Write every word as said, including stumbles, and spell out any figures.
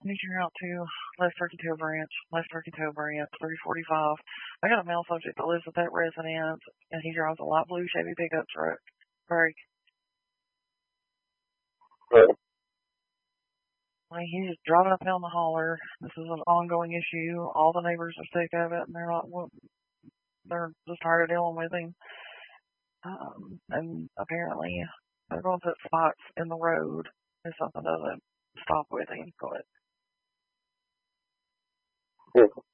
Need you out to West Turkey Toe Branch, West Turkey Toe Branch, three forty-five. I got a male subject that lives with that residence, and he drives a light blue Chevy pickup truck. Very. Right. Like, he's just driving up and down the holler. This is an ongoing issue. All the neighbors are sick of it, and they're not. They're just tired of dealing with him. Um, and apparently, they're going to put spots in the road if something doesn't stop with him. But Hmm.